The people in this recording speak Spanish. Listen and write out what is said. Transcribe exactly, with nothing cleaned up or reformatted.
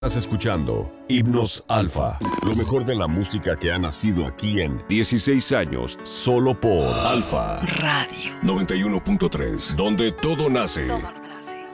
Estás escuchando Himnos Alfa, lo mejor de la música que ha nacido aquí en dieciséis años, solo por Alfa Radio noventa y uno punto tres, donde todo nace. Todo